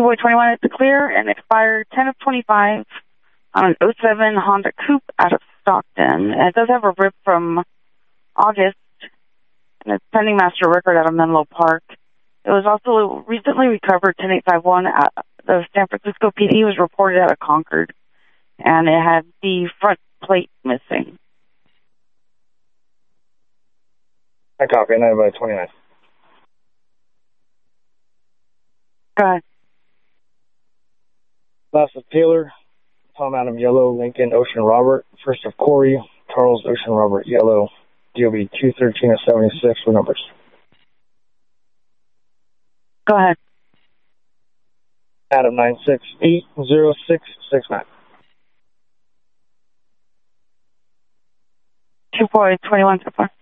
Boy 21 is clear and expired 10 of 25 on an '07 Honda Coupe out of Stockton. And it does have a rip from August, and it's pending master record out of Menlo Park. It was also recently recovered 10851 at the San Francisco PD was reported out of Concord, and it had the front plate missing. I copy, 9 by 29. Go ahead. Last of Taylor, Tom Adam Yellow, Lincoln Ocean Robert, first of Corey, Charles Ocean Robert Yellow, DOB 213 of 76 with numbers. Go ahead. Adam 9680669. 2.21 so far.